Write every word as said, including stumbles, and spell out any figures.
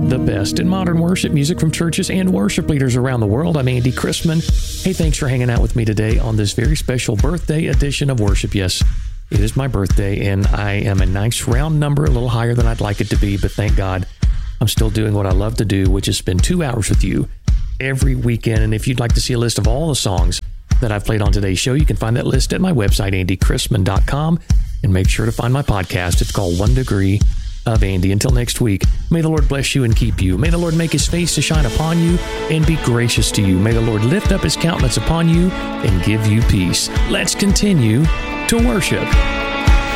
the best in modern worship music from churches and worship leaders around the world. I'm Andy Chrisman. Hey, thanks for hanging out with me today on this very special birthday edition of Worship. Yes, it is my birthday, and I am a nice round number, a little higher than I'd like it to be, but thank God I'm still doing what I love to do, which is spend two hours with you every weekend. And if you'd like to see a list of all the songs that I've played on today's show, you can find that list at my website, andy chrisman dot com, and make sure to find my podcast. It's called One Degree of Andy. Until next week, may the Lord bless you and keep you. May the Lord make his face to shine upon you and be gracious to you. May the Lord lift up his countenance upon you and give you peace. Let's continue to worship.